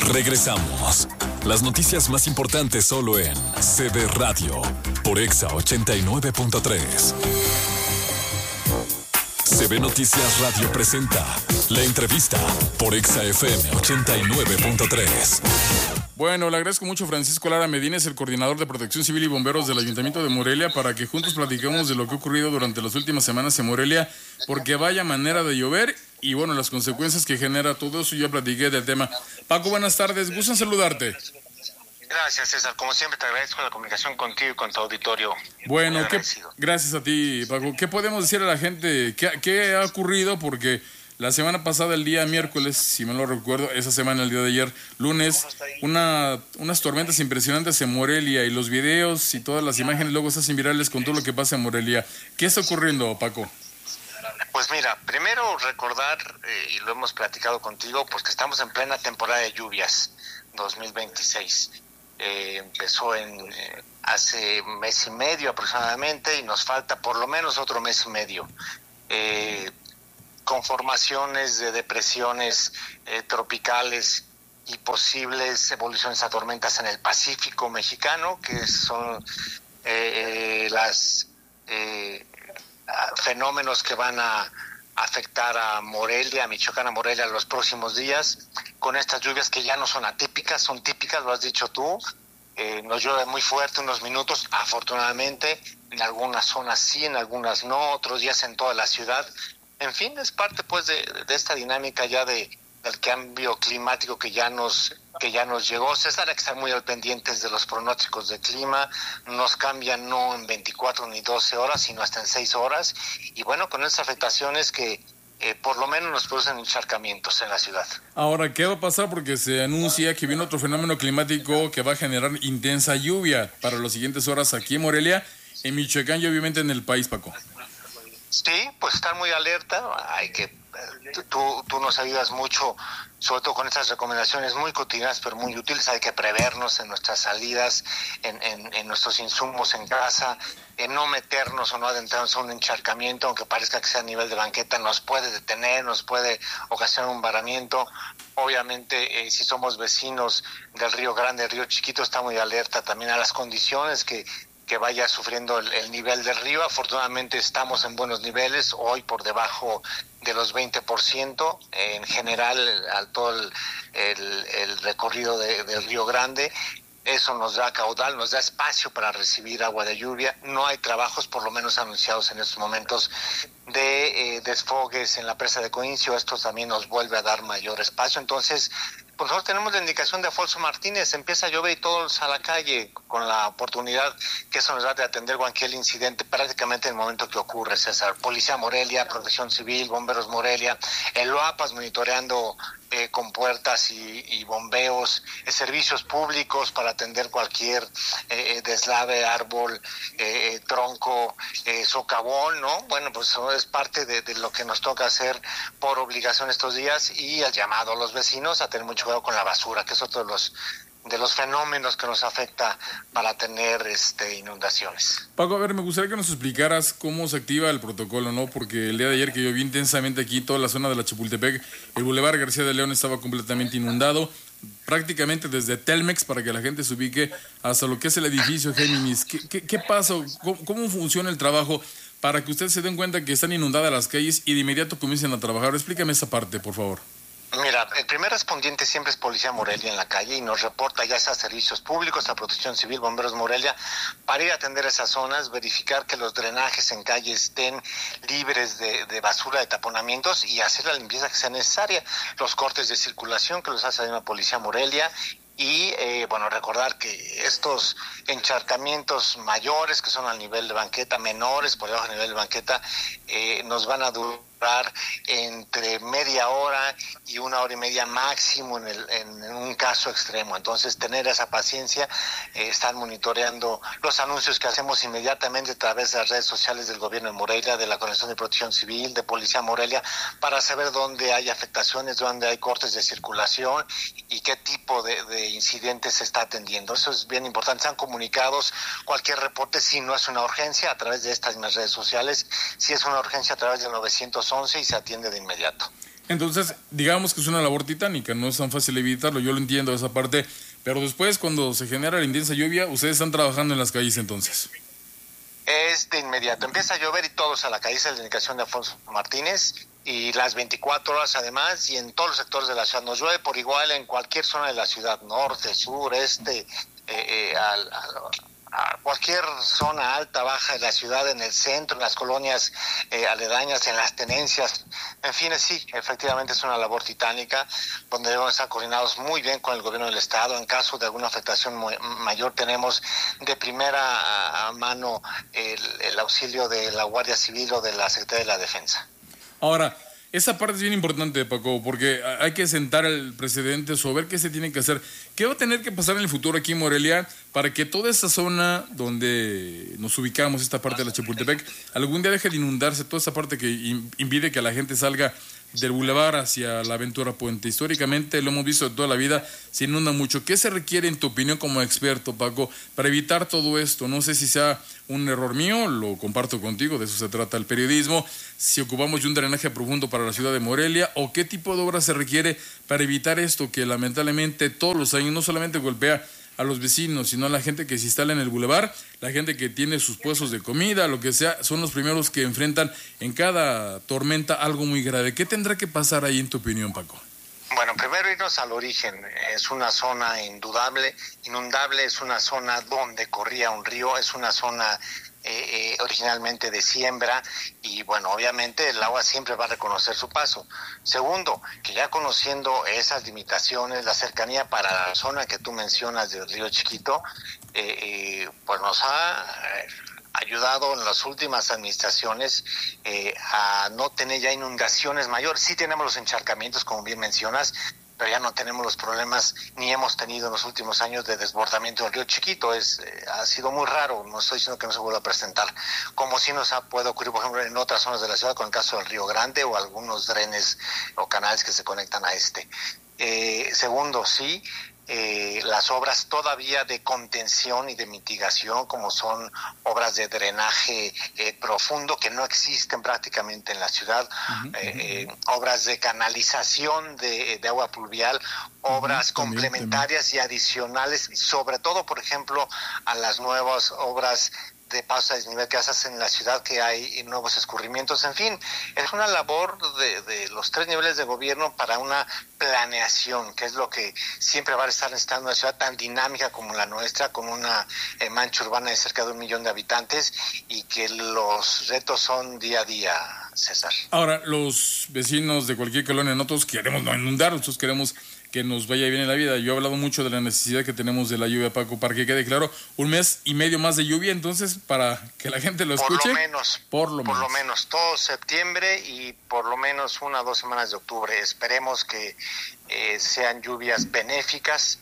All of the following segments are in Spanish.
Regresamos. Las noticias más importantes solo en CB Radio por Exa 89.3. CB Noticias Radio presenta la entrevista por Exa FM 89.3. Bueno, le agradezco mucho a Francisco Lara Medina, es el coordinador de Protección Civil y Bomberos del Ayuntamiento de Morelia, para que juntos platiquemos de lo que ha ocurrido durante las últimas semanas en Morelia, porque vaya manera de llover y bueno, las consecuencias que genera todo eso. Ya platiqué del tema. Paco, buenas tardes, gusto en saludarte. Gracias, César. Como siempre, te agradezco la comunicación contigo y con tu auditorio. Bueno, gracias a ti, Paco. ¿Qué podemos decir a la gente? ¿Qué ha ocurrido? Porque la semana pasada, el día miércoles, si me lo recuerdo, esa semana, el día de ayer, lunes, unas tormentas impresionantes en Morelia, y los videos y todas las imágenes luego se hacen virales con todo lo que pasa en Morelia. ¿Qué está ocurriendo, Paco? Pues mira, primero recordar, y lo hemos platicado contigo, pues que estamos en plena temporada de lluvias 2026. Empezó hace mes y medio aproximadamente, y nos falta por lo menos otro mes y medio. Con formaciones de depresiones tropicales y posibles evoluciones a tormentas en el Pacífico mexicano, que son los fenómenos que van a afectar a Morelia, a Michoacán, a Morelia los próximos días, con estas lluvias que ya no son atípicas, son típicas, lo has dicho tú. Nos llueve muy fuerte unos minutos, afortunadamente, en algunas zonas sí, en algunas no, otros días en toda la ciudad. En fin, es parte pues de esta dinámica ya del cambio climático que ya nos llegó. César, hay que estar muy al pendientes de los pronósticos de clima. Nos cambian no en 24 ni 12 horas, sino hasta en 6 horas. Y bueno, con esas afectaciones que por lo menos nos producen encharcamientos en la ciudad. Ahora, ¿qué va a pasar? Porque se anuncia que viene otro fenómeno climático que va a generar intensa lluvia para las siguientes horas aquí en Morelia, en Michoacán y obviamente en el país, Paco. Sí, pues estar muy alerta. Tú nos ayudas mucho, sobre todo con estas recomendaciones muy cotidianas pero muy útiles. Hay que prevernos en nuestras salidas, en nuestros insumos en casa, en no meternos o no adentrarnos a un encharcamiento, aunque parezca que sea a nivel de banqueta, nos puede detener, nos puede ocasionar un varamiento. Obviamente, si somos vecinos del Río Grande, el Río Chiquito, está muy alerta también a las condiciones que vaya sufriendo el nivel del río. Afortunadamente estamos en buenos niveles, hoy por debajo de los 20% en general a todo el recorrido del Río Grande. Eso nos da caudal, nos da espacio para recibir agua de lluvia. No hay trabajos, por lo menos anunciados en estos momentos, de desfogues en la presa de Coincio. Esto también nos vuelve a dar mayor espacio. Entonces, por favor, tenemos la indicación de Afonso Martínez, empieza a llover y todos a la calle, con la oportunidad que eso nos da de atender cualquier incidente prácticamente en el momento que ocurre, César. Policía Morelia, Protección Civil, Bomberos Morelia, el OAPAS monitoreando con puertas y bombeos, servicios públicos para atender cualquier deslave, árbol, tronco, socavón, ¿no? Bueno, pues eso es parte de lo que nos toca hacer por obligación estos días, y el llamado a los vecinos a tener mucho cuidado con la basura, que es otro de los fenómenos que nos afecta para tener inundaciones. Paco, a ver, me gustaría que nos explicaras cómo se activa el protocolo, ¿no? Porque el día de ayer que llovió intensamente aquí, toda la zona de la Chapultepec, el Boulevard García de León estaba completamente inundado, prácticamente desde Telmex, para que la gente se ubique, hasta lo que es el edificio Géminis. ¿Qué pasa? ¿Cómo funciona el trabajo para que ustedes se den cuenta que están inundadas las calles y de inmediato comiencen a trabajar? Explícame esa parte, por favor. Mira, el primer respondiente siempre es Policía Morelia en la calle, y nos reporta ya sea servicios públicos, a Protección Civil, Bomberos Morelia, para ir a atender esas zonas, verificar que los drenajes en calle estén libres de basura, de taponamientos, y hacer la limpieza que sea necesaria, los cortes de circulación que los hace la misma Policía Morelia. Y bueno, recordar que estos encharcamientos mayores, que son al nivel de banqueta, menores por debajo del nivel de banqueta, nos van a durar entre media hora y 1 hora y media máximo en un caso extremo. Entonces, tener esa paciencia, estar monitoreando los anuncios que hacemos inmediatamente a través de las redes sociales del gobierno de Morelia, de la Coordinación de Protección Civil, de Policía Morelia, para saber dónde hay afectaciones, dónde hay cortes de circulación y qué tipo de incidentes se está atendiendo. Eso es bien importante. Sean comunicados cualquier reporte, si no es una urgencia, a través de estas mismas redes sociales, si es una urgencia, a través del 911, y se atiende de inmediato. Entonces, digamos que es una labor titánica, no es tan fácil evitarlo, yo lo entiendo esa parte, pero después cuando se genera la intensa lluvia, ustedes están trabajando en las calles entonces. Es de inmediato, empieza a llover y todos a la calle, esa es la indicación de Alfonso Martínez, y las 24 horas además, y en todos los sectores de la ciudad, nos llueve por igual en cualquier zona de la ciudad, norte, sur, este, a cualquier zona alta, baja de la ciudad, en el centro, en las colonias aledañas, en las tenencias, en fin, sí, efectivamente es una labor titánica, donde debemos estar coordinados muy bien con el gobierno del estado. En caso de alguna afectación mayor, tenemos de primera mano el auxilio de la Guardia Civil o de la Secretaría de la Defensa. Ahora, esa parte es bien importante, Paco, porque hay que sentar al presidente sobre qué se tiene que hacer. ¿Qué va a tener que pasar en el futuro aquí en Morelia para que toda esa zona donde nos ubicamos, esta parte de la Chapultepec, algún día deje de inundarse, toda esa parte que impide que la gente salga del bulevar hacia la Aventura Puente? Históricamente lo hemos visto de toda la vida, se inunda mucho. ¿Qué se requiere en tu opinión como experto, Paco, para evitar todo esto? No sé si sea un error mío, lo comparto contigo, de eso se trata el periodismo, si ocupamos de un drenaje profundo para la ciudad de Morelia, o qué tipo de obras se requiere para evitar esto que lamentablemente todos los años no solamente golpea a los vecinos, sino a la gente que se instala en el bulevar, la gente que tiene sus puestos de comida, lo que sea, son los primeros que enfrentan en cada tormenta algo muy grave. ¿Qué tendrá que pasar ahí en tu opinión, Paco? Bueno, primero irnos al origen. Es una zona inundable, es una zona donde corría un río, es una zona originalmente de siembra y bueno, obviamente el agua siempre va a reconocer su paso. Segundo, que ya conociendo esas limitaciones, la cercanía para la zona que tú mencionas del río Chiquito, pues nos ha ayudado en las últimas administraciones a no tener ya inundaciones mayores. Sí tenemos los encharcamientos, como bien mencionas, pero ya no tenemos los problemas ni hemos tenido en los últimos años de desbordamiento del río Chiquito. Ha sido muy raro, no estoy diciendo que no se vuelva a presentar, como si puede ocurrir, por ejemplo, en otras zonas de la ciudad, con el caso del Río Grande o algunos drenes o canales que se conectan a este. Segundo, sí, las obras todavía de contención y de mitigación, como son obras de drenaje profundo que no existen prácticamente en la ciudad, obras de canalización de agua pluvial, obras complementarias y adicionales, y sobre todo, por ejemplo, a las nuevas obras de paso a desnivel que haces en la ciudad, que hay nuevos escurrimientos. En fin, es una labor de los tres niveles de gobierno para una planeación, que es lo que siempre va a estar necesitando una ciudad tan dinámica como la nuestra, con una mancha urbana de cerca de 1 millón de habitantes, y que los retos son día a día, César. Ahora, los vecinos de cualquier colonia, nosotros queremos no inundar, nosotros queremos que nos vaya bien en la vida. Yo he hablado mucho de la necesidad que tenemos de la lluvia, Paco, para que quede claro, 1 mes y medio más de lluvia, entonces, para que la gente lo escuche. Por lo menos todo septiembre y por lo menos 1 o 2 semanas de octubre. Esperemos que sean lluvias benéficas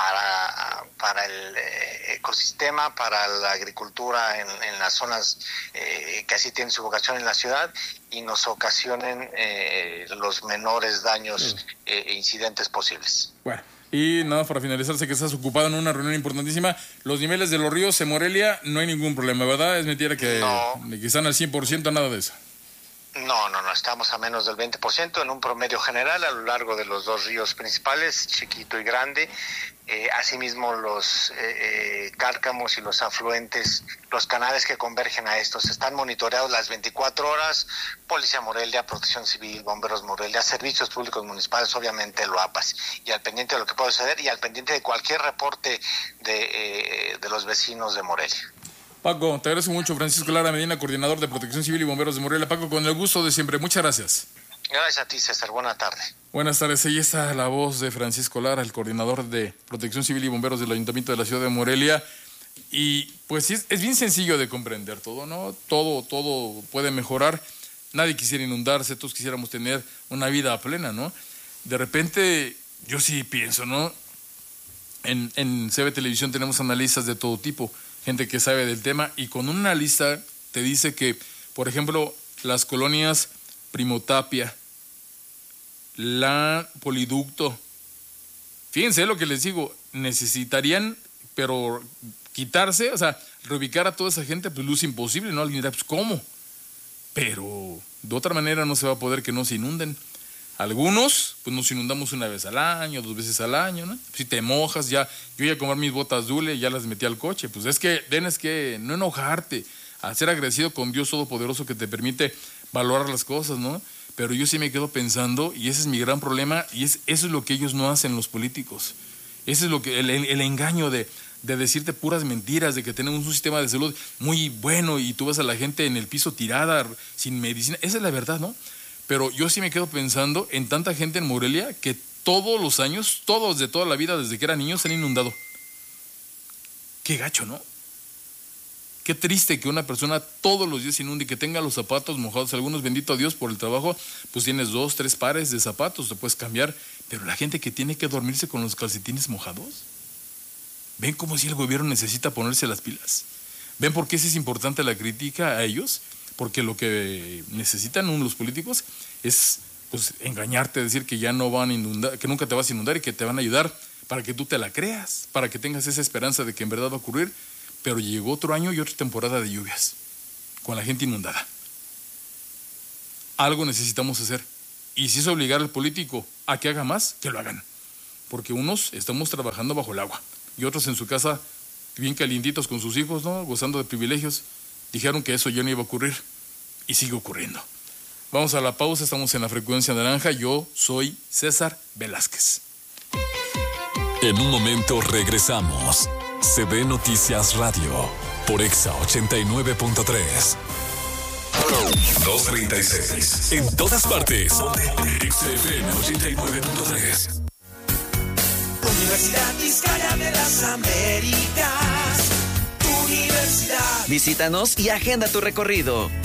para el ecosistema, para la agricultura en las zonas que así tienen su vocación en la ciudad, y nos ocasionen los menores daños e incidentes posibles. Bueno, y nada, para finalizar, sé que estás ocupado en una reunión importantísima. Los niveles de los ríos en Morelia no hay ningún problema, ¿verdad? Es mentira que están al 100%, nada de eso. No, estamos a menos del 20% en un promedio general a lo largo de los 2 ríos principales, Chiquito y Grande. Asimismo, los cárcamos y los afluentes, los canales que convergen a estos, están monitoreados las 24 horas, Policía Morelia, Protección Civil, Bomberos Morelia, Servicios Públicos Municipales, obviamente el APAS, y al pendiente de lo que pueda suceder y al pendiente de cualquier reporte de los vecinos de Morelia. Paco, te agradezco mucho. Francisco Lara Medina, coordinador de Protección Civil y Bomberos de Morelia. Paco, con el gusto de siempre. Muchas gracias. Gracias a ti, César. Buena tarde. Buenas tardes. Ahí está la voz de Francisco Lara, el coordinador de Protección Civil y Bomberos del Ayuntamiento de la Ciudad de Morelia. Y pues sí, es bien sencillo de comprender todo, ¿no? Todo puede mejorar. Nadie quisiera inundarse, todos quisiéramos tener una vida plena, ¿no? De repente, yo sí pienso, ¿no? En CB Televisión tenemos analistas de todo tipo, gente que sabe del tema, y con una lista te dice que, por ejemplo, las colonias Primo Tapia, la Poliducto, fíjense lo que les digo, necesitarían, pero quitarse, o sea, reubicar a toda esa gente, pues luz imposible, ¿no? Alguien dirá, pues ¿cómo? Pero de otra manera no se va a poder que no se inunden. Algunos, pues nos inundamos una vez al año, 2 veces al año, ¿no? Si te mojas, ya, yo iba a comprar mis botas Dule, ya las metí al coche. Pues es que tienes que no enojarte, a ser agradecido con Dios Todopoderoso que te permite valorar las cosas, ¿no? Pero yo sí me quedo pensando, y ese es mi gran problema, y eso es lo que ellos no hacen los políticos. Ese es lo que, el engaño de decirte puras mentiras, de que tenemos un sistema de salud muy bueno y tú ves a la gente en el piso tirada, sin medicina. Esa es la verdad, ¿no? Pero yo sí me quedo pensando en tanta gente en Morelia que todos los años, todos de toda la vida, desde que eran niños, se han inundado. Qué gacho, ¿no? Qué triste que una persona todos los días se inunde y que tenga los zapatos mojados. Algunos, bendito a Dios, por el trabajo, pues tienes 2, 3 pares de zapatos, te puedes cambiar. Pero la gente que tiene que dormirse con los calcetines mojados, ¿ven cómo si el gobierno necesita ponerse las pilas? ¿Ven por qué es importante la crítica a ellos? Porque lo que necesitan los políticos es pues engañarte, decir que ya no van a inundar, que nunca te vas a inundar y que te van a ayudar para que tú te la creas, para que tengas esa esperanza de que en verdad va a ocurrir. Pero llegó otro año y otra temporada de lluvias, con la gente inundada. Algo necesitamos hacer. Y si es obligar al político a que haga más, que lo hagan. Porque unos estamos trabajando bajo el agua y otros en su casa bien calientitos con sus hijos, ¿no? Gozando de privilegios. Dijeron que eso ya no iba a ocurrir y sigue ocurriendo. Vamos a la pausa, estamos en la frecuencia naranja. Yo soy César Velázquez. En un momento regresamos. CB Noticias Radio por Exa 89.3. 236. En todas partes. XFM 89.3. Universidad Vizcaya de las Américas. Universidad. Visítanos y agenda tu recorrido.